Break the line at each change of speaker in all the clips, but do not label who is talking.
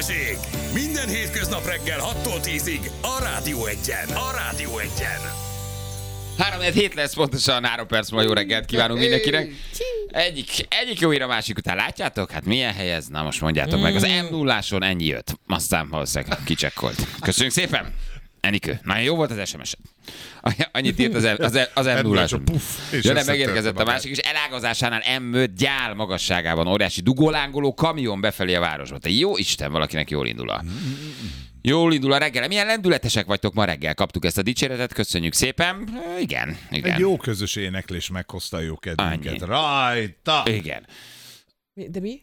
Balázsék! Minden hétköznap reggel 6-tól 10-ig a Rádió Egyen. A Rádió Egyen.
3-7 lesz pontosan, 3 perc múlva jó reggelt kívánunk mindenkinek. Egyik jó hír a másik után. Látjátok? Hát milyen hely ez? Na most mondjátok meg. Az M0-áson ennyi jött. Aztán valószínűleg kicsekkolt. Köszönjük szépen! Enikő, nagyon jó volt az SMS-ed. Annyit írt az M0-áson. Ja, nem megérkezett a másik, és elágazásánál M5 gyál magasságában óriási dugólángoló kamion befelé a városba. Te jó Isten, valakinek jól indul Jól indul a reggel. Milyen lendületesek vagytok ma reggel? Kaptuk ezt a dicséretet, köszönjük szépen. Igen.
Egy jó közös éneklés meghozta a jó kedvünket. Rajta!
Igen.
De mi?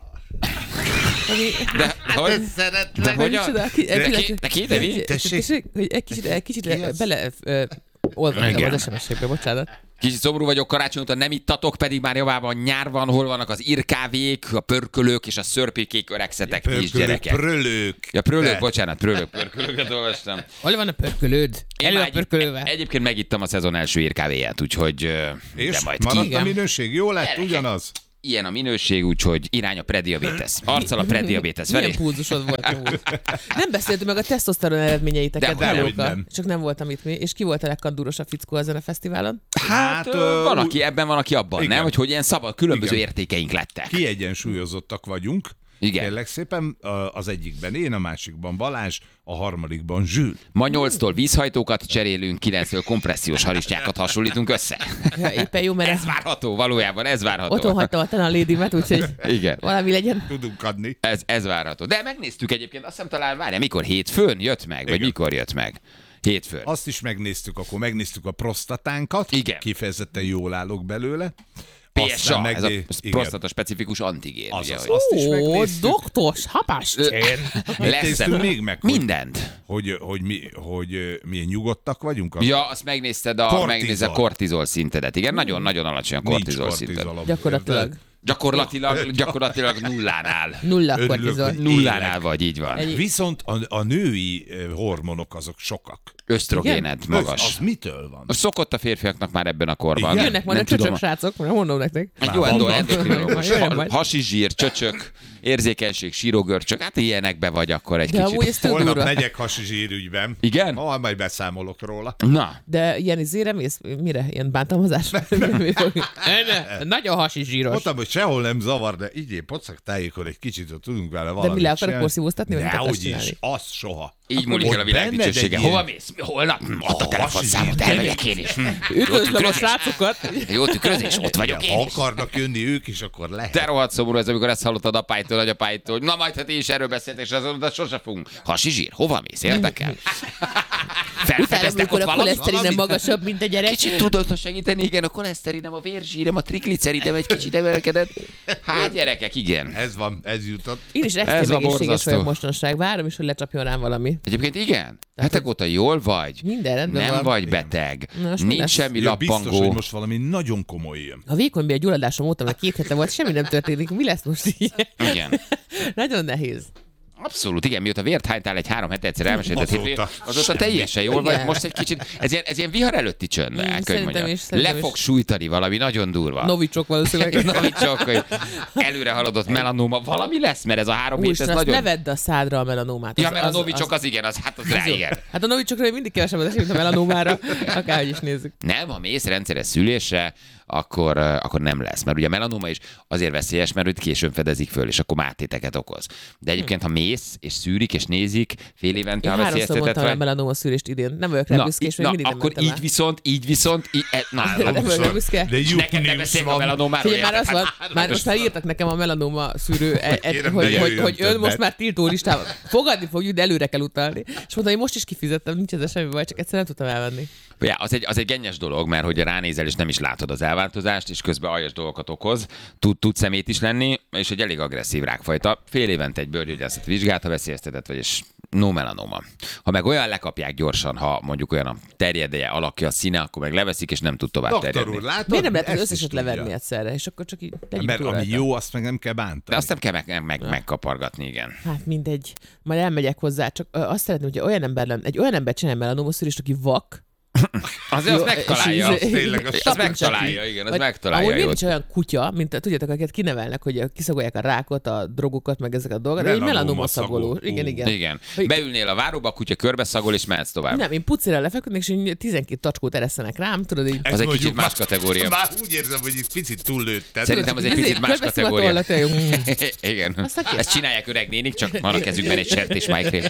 De hogy? De hogy? De mi?
Egy kicsit bele olvastam az SMS-ekbe, bocsánat.
Kicsit szomorú vagyok, karácsony után nem ittatok, pedig már javában nyár van, hol vannak az irkávék, a pörkölők és a szörpikék öregszetek is, gyerekek.
Prölők.
Ja, prölők, bocsánat, pörkölőket olvastam.
Hol van a pörkölőd? Elő a pörkölővel.
Egyébként megittam a szezon első irkávéját, úgyhogy
és
de majd
maradt a minőség? Jó lett, ugyanaz?
Ilyen a minőség, úgyhogy irány a prediabetes. Arccal a prediabetes felé.
Milyen pulzusod volt amúgy? Nem beszéltünk meg a tesztoszteron eredményeiteket, csak nem voltam itt mi. És ki volt a legkandúrosabb fickó ezen a fesztiválon?
Hát van, aki ebben, van, aki abban, igen. Nem? Hogy ilyen szabad, különböző értékeink lettek.
Kiegyensúlyozottak vagyunk.
Igen.
Kérlek szépen, az egyikben én, a másikban Balázs, a harmadikban Zsül.
Ma 8-tól vízhajtókat cserélünk, 9-től kompressziós harisnyákat hasonlítunk össze.
Ja, éppen jó, mert
ez várható, valójában ez várható.
Otthon hagytam a lédimet, úgyhogy
igen.
Valami legyen.
Tudunk adni.
Ez várható. De megnéztük egyébként, azt hiszem talán, várjál, mikor hétfőn jött meg, igen. Vagy mikor jött meg? Hétfőn.
Azt is megnéztük, akkor megnéztük a prostatánkat.
Igen.
Kifejezetten jól állok belőle.
PSA, ez a prostata specifikus antigén.
Azt is megnéztük.
Doktos, hapástén.
Lesz
még meg,
mindent.
Hogy milyen nyugodtak vagyunk.
Ja, azt megnézted a kortizol szintedet. Igen, nagyon-nagyon alacsony a kortizol szinted. Gyakorlatilag nullánál.
Nulla kortizol.
Nullánál vagy, így van.
Viszont a női hormonok azok sokak.
Ösztrogéned magas.
Az mitől van?
Szokott a férfiaknak már ebben a korban.
Jönnek majd a csöcsök srácok, mondom nektek.
Jó endokrinológus. Hasi zsír, csöcsök, érzékenység, sírogörcsök. Hát ilyenekbe vagy akkor egy kicsit.
Holnap megyek hasi zsírügyben.
Igen?
Majd beszámolok róla.
Na.
De ilyen izére mész? Mire? Ilyen bántalmazás? Nagyon hasi zsíros.
Mondtam, hogy sehol nem zavar, de így pocak tájékon egy kicsit, hogy tudunk vele valamit.
De mi le akarok porszívóztatni?
Dehogy is, az soha.
Így múlik el a világ dicsősége. Hova mész? Holnap? Ott a telefonszámot, elmegyek én is.
Üdvözlöm a srácokat!
Jó tükrözés, ott vagyok én is.
Ha akarnak jönni ők is, akkor lehet.
Te rohadt szomorú ez, amikor ezt hallottad apáitól, nagyapáitól, hogy na majd hát én is erről beszéltek, és azt mondod, sose fogunk. Hasi zsír, hova mész? Érdekel?
Utána, amikor a koleszterinem magasabb, mint a gyerek.
Kicsit tudod segíteni, igen, a koleszterinem, a vérzsírem, a trigliceridem egy kicsit emelkedett. Hát gyerekek, igen.
Ez van, ez jutott.
Én is extrém egészséges vagyok mostanság. Várom is, hogy lecsapjon rám valami.
Egyébként igen. Hetek óta jól vagy.
Minden rendben
nem
van.
Vagy beteg. Nincs semmi lappangó.
Biztos, hogy most valami nagyon komoly jön.
A vékonybél gyulladásom óta, mert 2 hete volt, semmi nem történik. Mi lesz most így?
Igen.
Nagyon nehéz.
Abszolút, igen, mióta vért hánytál egy 3 hete egyszer elmesélted, azóta teljesen jól vagy, most egy kicsit, ez ilyen vihar előtti csönd, le fog sújtani valami nagyon durva.
Novicsok valószínűleg.
Novicsok, előre haladott melanóma, valami lesz, mert ez a 3 hét, ez nagyon...
ne vedd a szádra a melanómát.
Ja, mert a novicsok az igen, az rá igen.
Hát a novicsokra mindig kevesebb az esély, mint a melanómára, akárhogy is nézzük.
Nem, ha mész rendszeres szülésre, akkor nem lesz. Mert ugye a melanóma is azért veszélyes, mert őt későn fedezik föl, és akkor máttéteket okoz. De egyébként, ha mész, és szűrik, és nézik, fél évente, ha veszélyeztetett vagy... Én 3-szor mondtam a melanóma szűrést idén. Nem vagyok rá büszke, és még mindig nem akkor így viszont...
Nem vagyok büszke.
Neked nem beszélek a melanómáról.
Már most már írtak nekem a melanóma szűrő, hogy ön most már tiltó listában. Fogadni fogjuk, de előre kell utalni. És mondtam, hogy most is kifizettem, nincs ezzel semmi baj, csak egyszer nem tudtam elvenni.
Ja, az egy gennyes dolog, mert hogy ránézel, és nem is látod az elváltozást, és közben aljas dolgokat okoz. Tud szemét is lenni, és egy elég agresszív rákfajta. Fél évente egy bőrgyógyászat vizsgált, ha veszélyeztetett vagy, és no melanoma. Ha meg olyan lekapják gyorsan, ha mondjuk olyan a terjedeje, alakja, a színe, akkor meg leveszik, és nem tud tovább terjedni.
Úr, látod?
Miért nem lehet az összeset levenni egyszerre, és akkor csak így tegyünk
mert
túl
ami
rajta.
jó, azt meg nem kell bántani.
De azt nem kell megkapargatni, igen.
Hát mindegy. Majd elmegyek hozzá, csak azt szeretném, hogy egy olyan ember csinálja melanóma szűrést, aki vak,
Az megtalálja.
Tényleg,
Az megtalálja, igen, az megtalálja.
Amúgy nincs olyan kutya, mint tudjátok, akiket kinevelnek, hogy kiszagolják a rákot, a drogokat, meg ezeket a dolgokat. De egy melanoma szagoló. Igen.
Beülnél a váróba, a kutya körbe szagol, és mehetsz tovább.
Nem, én pucira lefeküdnék, és 12 tacskót eresztenek rám, tudod így.
Az egy kicsit más kategória.
Már úgy érzem, hogy itt picit túllőtted.
Szerintem az egy picit más kategória. Igen.
Aztán ki?
Ezt csinálják öreg nénik, csak van a kezükben egy sertés májkrém.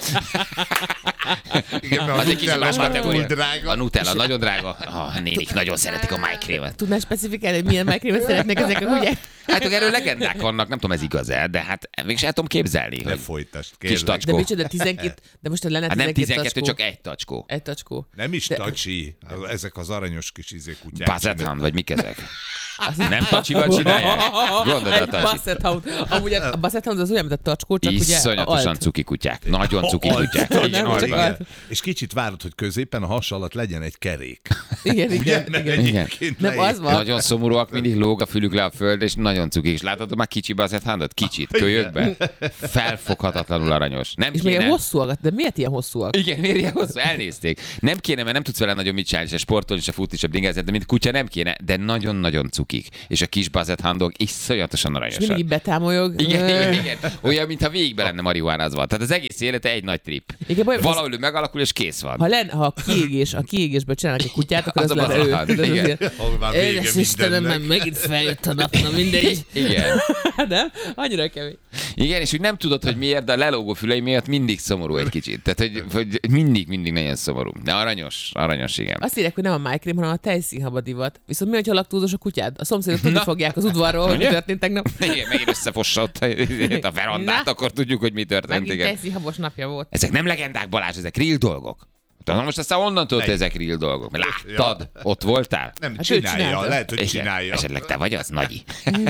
Igen,
Az egy kicsit más kategória.
drága.
A Nutella nagyon drága. A nénik nagyon szeretik a májkrémet.
Tudnál specifikálni, hogy milyen májkrémet szeretnek ezek a kutyák?
Hát erről legendák vannak, nem tudom, ez igaz-e, de hát mégis el tudom képzelni,
Ne
hogy
folytasd,
kis
kérlek.
tacskó.
De micsoda, 12, de most lenne
Hát nem
12
12,
tacskó.
csak egy tacskó.
Egy tacskó.
Nem is tacsi, ezek az aranyos kis kutyák.
Basset vagy mik ezek? Nem tacsival csinálják? Gondold a
Egy
tacsi.
Basset Hound. Amúgy a Basset Hound az olyan, mint a tacskó, csak ugye
Iszonyatosan
alt.
cuki kutyák. Nagyon cuki kutyák.
Nem,
Igen,
csak
alban.
alt.
És kicsit várod, hogy középen a has alatt legyen egy kerék.
Igen, igen,
Mert
igen.
egyébként
Nem, az van.
Nagyon szomorúak, mindig lóg a fülük le a föld, és nagyon cuki. És látod már kicsi Basset Houndot? Kicsit, kölyökbe. Felfoghatatlanul aranyos. Nem
És még
kéne.
hosszúak, de miért ilyen hosszúak?
Igen, miért ilyen hosszú? Elnézték. Nem kéne, mert nem tudsz vele nagyon mit csinálni, se sportolni, se futni, se bringázni, de mint kutya nem kéne, de nagyon-nagyon cukik. És a kis Basset Houndok iszonyatosan
És
aranyosak.
mindig így betámolyog.
Igen. Olyan, mintha végigbe lenne marihuánázva. Tehát az egész élete egy nagy trip.
Igen, baj,
Valahol ő megalakul, és kész van.
Ha a kiégésből csinálnak egy kutyát, akkor
Az
az
a
lenne ő.
Basset Hound,
Tudod,
igen.
azért.
Ahol már vége
Édes Istenem,
mindennek.
már megint feljött a nap, na mindegy.
Igen.
Nem? Annyira kemény.
Igen, és úgy nem tudod, hogy miért, de a lelógó fülei miatt mindig szomorú egy kicsit. Tehát, hogy mindig nagyon szomorú. De aranyos, igen.
Azt írják, hogy nem a májkrém, hanem a tejszínhaba divat. Viszont mi, hogyha laktózos a kutyád? A szomszédok tudni
Na.
fogják az udvarról, hogy mi
Ugye?
történt tegnap.
Igen, megint összefossa ott a verandát,
Na.
akkor tudjuk, hogy mi történt.
Megint
Igen.
tejszínhabos napja volt.
Ezek nem legendák, Balázs, ezek real dolgok. Na most aztán onnan tudod, hogy ezek real dolgok. Mert láttad, ott voltál?
Nem,
Hát ő
csinálja,
csinálta.
lehet, hogy
Igen.
csinálja.
Esetleg te vagy az, Nagyi?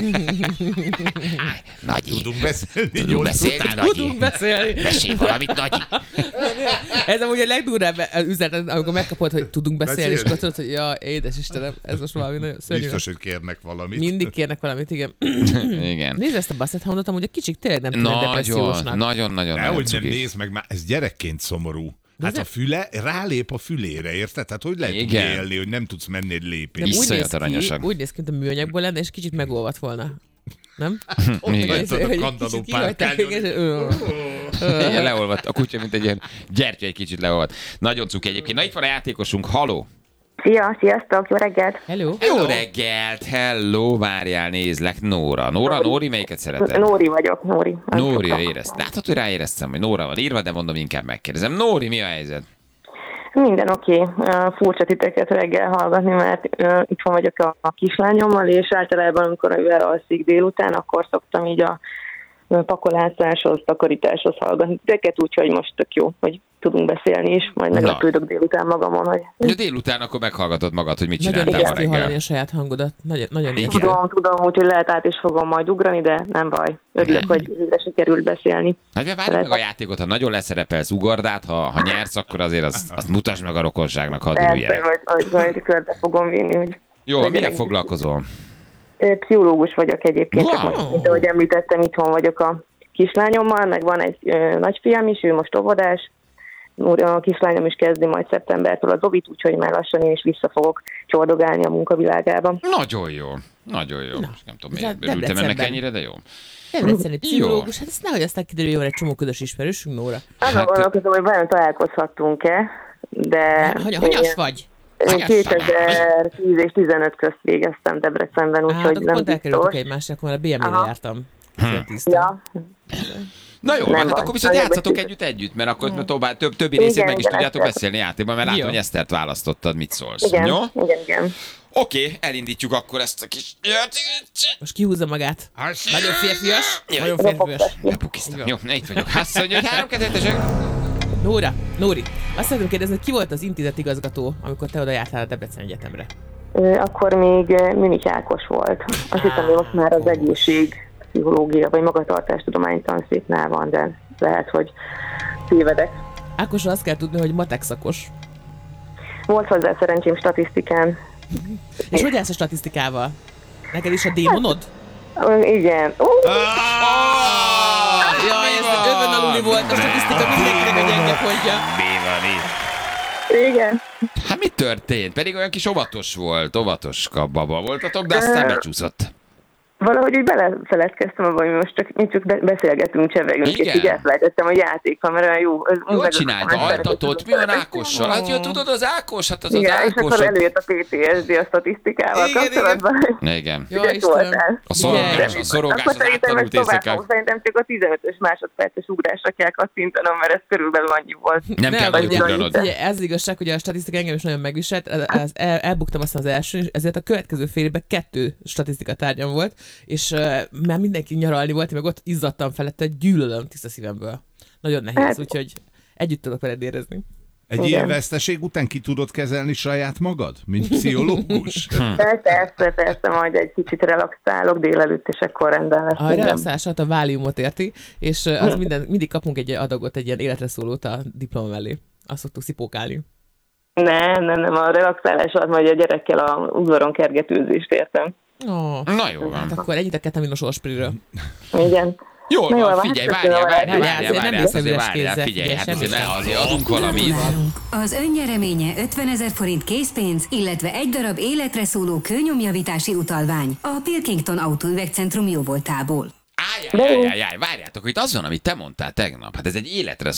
Nagyi.
Tudunk beszélni.
Tudunk
nyolc
beszélni,
után.
Nagyi?
Tudunk beszélni.
Mesélj valamit, Nagyi.
Ez amúgy a legdurvább üzenet, amikor megkapod, hogy tudunk beszélni, és
Beszélni.
akkor tudod, hogy ja, édes Istenem, ez most valami nagyon szörnyű.
Biztos, hogy kérnek valamit.
Mindig kérnek valamit, igen.
Igen.
Nézd ezt a Basset Houndot, amúgy egy kicsit tényleg nem tűnik depressziósnak.
Nagyon
Nehogy nem
cuki.
nézd meg, már ez gyerekként szomorú. Hát a füle rálép a fülére, érted? Tehát hogy lehet
Igen.
tudni élni, hogy nem tudsz menni egy
De
lépést?
Iszonyat aranyosak.
úgy néz ki, mint a műanyagból lenne, és kicsit megolvadt volna. Nem?
Igen.
Tudod, a kandalló párkányon.
Igen, leolvadt. A kutya, mint egy ilyen gyertya, egy kicsit leolvadt. Nagyon cuki egyébként. Na itt van a játékosunk, haló.
Szia, sziasztok, jó reggelt!
Hello.
Jó reggelt, hello, várjál, nézlek, Nóra. Nóri, melyiket szereted?
Nóri vagyok, Nóri.
Nóri, érezt. Láthatod, hogy ráéreztem, hogy Nóra van írva, de mondom, inkább megkérdezem. Nóri, mi a helyzet?
Minden oké. Furcsa titeket reggel hallgatni, mert itthon vagyok a kislányommal, és általában, amikor ő elalszik délután, akkor szoktam így a pakolászáshoz, takarításhoz hallgatni titeket, úgyhogy most tök jó, hogy tudunk beszélni is, majd meglepődök délután magamon, hogy...
Ja, délután akkor meghallgatod magad, hogy mit
Nagyon
csináltál ma
ijesztő hallani
reggel.
a saját hangodat. Nagyon
Igen.
ijesztő.
Tudom, úgyhogy lehet át is fogom majd ugrani, de nem baj. Örülök, hogy végre sikerült beszélni.
Hát várjuk meg a játékot, ha nagyon leszerepelsz, ugord át, ha nyersz, akkor azért azt mutasd meg a rokonságnak, ha
Persze,
ürüljenek.
hogy körbe fogom vinni, hogy...
Jó,
legyenek-
milyen foglalkozol?
Pszichológus vagyok egyébként,
Wow.
csak most, mint ahogy említettem, itthon vagyok a kislányommal, meg van egy nagyfiam is, ő most óvodás, a kislányom is kezdi majd szeptembertől az óvit, úgyhogy már lassan én is vissza fogok csordogálni a munkavilágába.
Nagyon jó. Nagyon jó. Most nem tudom, miért
de
örültem ennek
Debrecenben.
ennyire, de jó.
Nem egyszerűen egy pszichológus, hát ezt nehogy aztán kiderül, hogy van egy csomó közös ismerősünk, Nóra.
Azon gondolkozom, hogy vajon találkozhattunk-e, de...
Hanyas vagy?
Én 2010 és 15 közt végeztem Debrecenben,
Hát,
úgyhogy
akkor
nem
pont elkerültük
biztos.
egymásra, akkor a BMW-re
Aha.
jártam.
Ja,
Na jó,
Nem
hát
baj.
akkor viszont
Nagyon
játszatok
beszélünk.
együtt, mert akkor többi részét
Igen,
meg is
igen,
tudjátok
Eszter.
beszélni játékban, mert látom,
Jó.
hogy Esztert választottad, mit szólsz.
igen,
Jó?
igen.
Oké, elindítjuk akkor ezt a kis játékot.
Most kihúzza magát. Nagyon férfias. Nagyon férfias.
Lepukiztam. Jó, itt vagyok. Azt mondja, hogy 3 2
Nóri, azt szeretném kérdezni, hogy ki volt az intézet igazgató, amikor te oda jártál a Debrecen Egyetemre?
Akkor még Münich Ákos volt. Azt hiszem, hogy most már az egészségpszichológia vagy magatartástudomány tanszéknál van, de lehet, hogy tévedek.
Ákosra azt kell tudni, hogy matek szakos.
Volt hozzá szerencsém statisztikán.
És hogy állsz a statisztikával? Neked is a démonod?
Igen.
Jaj, ez öven aluli volt a statisztika, mindenkinek a gyenge pontja.
Mi van itt?
Igen.
Hát mi történt? Pedig olyan kis óvatos baba voltatok, de aztán becsúszott.
Valahogy úgy belefeledkeztem abban, hogy most mi csak beszélgetünk, csevegünk,
Igen.
és így elfelejtettem, hogy játék van, mert olyan jó.
Jól csinálta, altatott, mi van Ákossal? Hát jó, tudod, az Ákos, hát az
Igen, és
Ákos.
akkor előjött a PTSD a statisztikával kapcsolatban.
Igen.
Ja,
Ügyes
Istenem.
voltál.
A szorongás
Akkor
az
szerintem
áttanult
ezt tovább
éjszakák.
szerintem csak a 15-ös másodperces ugrásra kell kattintanom, mert ez körülbelül annyi volt.
Nem kell
vagy
nagyot ugranod.
ugye, ez az igazság, hogy a statisztika engem is nagyon megviselt, elbuktam aztán az első, és ezért a következő fél évben 2 statisztika tárgyam volt, és már mindenki nyaralni volt, meg ott izzadtam felette, gyűlölöm tiszta szívemből. Nagyon nehéz, úgyhogy együtt tudok veled érezni.
Egy ilyen veszteség után ki tudod kezelni saját magad, mint pszichológus?
Persze, majd egy kicsit relaxálok délelőtt, és akkor rendben lesz.
A relaxását a váliumot érti, és az mindig kapunk egy adagot, egy ilyen életre szólót a diploma mellé. Azt szoktuk szipókálni.
Nem, a relaxálás alatt majd a gyerekkel a udvaron kergetőzést értem.
Oh,
Na jó van.
hát akkor ennyit a ketaminos orspiriről.
Igen.
Jól
Na jól
van,
van,
figyelj,
hát
várjál,
azért nem
azért
kézzel,
figyelj, hát
semmi
azért
sem.
azért adunk valamit.
Az önnyereménye 50 000 forint készpénz, illetve egy darab életre szóló kőnyomjavítási utalvány a Pilkington Autóüvegcentrum jóvoltából.
Állj, várjátok, hogy itt az van, amit te mondtál tegnap. Hát ez egy életre